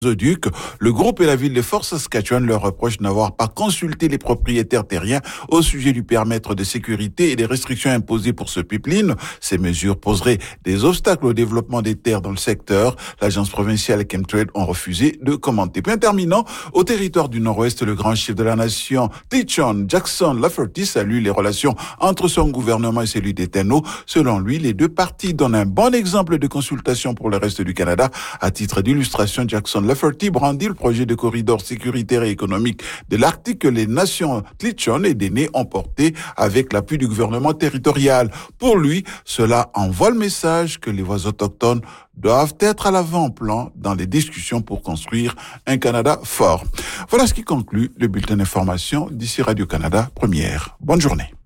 Duc, le groupe et la ville de Fort Saskatchewan leur reprochent de n'avoir pas consulté les propriétaires terriens au sujet du périmètre de sécurité et des restrictions imposées pour ce pipeline. Ces mesures poseraient des obstacles au développement des terres dans le secteur. L'agence provinciale et Chemtrade ont refusé de commenter. Puis en terminant, au territoire du Nord-Ouest, le grand chef de la nation, Tichon Jackson Lafferty, salue les relations entre son gouvernement et celui des Téno. Selon lui, les deux parties donnent un bon exemple de consultation pour le reste du Canada. À titre d'illustration, Jackson Lafferty brandit le projet de corridor sécuritaire et économique de l'Arctique que les nations Tlichon et Dene ont porté avec l'appui du gouvernement territorial. Pour lui, cela envoie le message que les voix autochtones doivent être à l'avant-plan dans les discussions pour construire un Canada fort. Voilà ce qui conclut le bulletin d'information d'ici Radio-Canada Première. Bonne journée.